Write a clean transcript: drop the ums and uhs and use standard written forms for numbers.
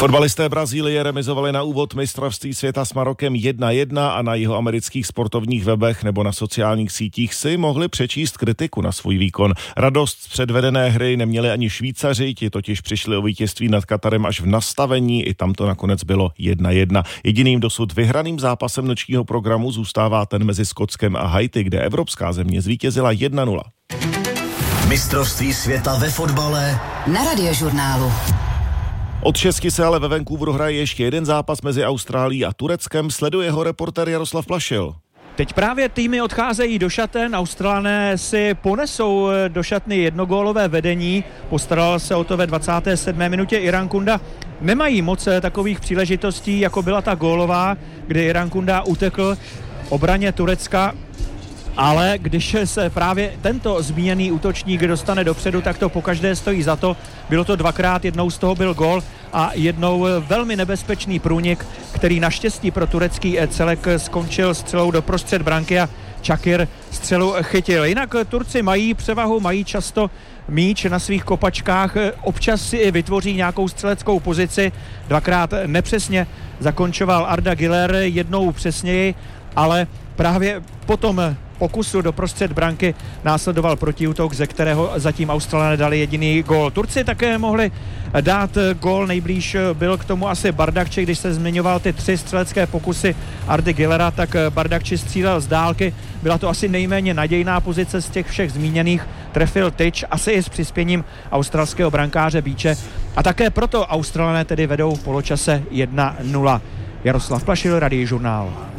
Fotbalisté Brazílie remizovali na úvod mistrovství světa s Marokem 1-1 a na jihoamerických sportovních webech nebo na sociálních sítích si mohli přečíst kritiku na svůj výkon. Radost z předvedené hry neměli ani Švýcaři, ti totiž přišli o vítězství nad Katarem až v nastavení, i tam to nakonec bylo 1-1. Jediným dosud vyhraným zápasem nočního programu zůstává ten mezi Skotskem a Haiti, kde evropská země zvítězila 1-0. Mistrovství světa ve fotbale na Radiožurnálu. Od 6 se ale ve Vancouveru hraje ještě jeden zápas mezi Austrálií a Tureckem, sleduje ho reportér Jaroslav Plašil. Teď právě týmy odcházejí do šaten, Australané si ponesou do šatny jednogólové vedení, postaral se o to ve 27. minutě Iran Kunda. Nemají moc takových příležitostí, jako byla ta gólová, kdy Iran Kunda utekl obraně Turecka. Ale když se právě tento zmíněný útočník dostane dopředu, tak to pokaždé stojí za to. Bylo to dvakrát, jednou z toho byl gól a jednou velmi nebezpečný průnik, který naštěstí pro turecký celek skončil střelou do prostřed branky a Čakir střelu chytil. Jinak Turci mají převahu, mají často míč na svých kopačkách, občas si i vytvoří nějakou střeleckou pozici. Dvakrát nepřesně zakončoval Arda Güler, jednou přesněji, ale právě potom pokusu do prostřed branky následoval protiútok, ze kterého zatím Australané dali jediný gól. Turci také mohli dát gól, nejblíž byl k tomu asi Bardakči, když se zmiňoval ty 3 střelecké pokusy Ardy Gülera, tak Bardakči střílel z dálky, byla to asi nejméně nadějná pozice z těch všech zmíněných, trefil tyč, asi i s přispěním australského brankáře Beache a také proto Australané tedy vedou v poločase 1-0. Jaroslav Plašil, Radiožurnál.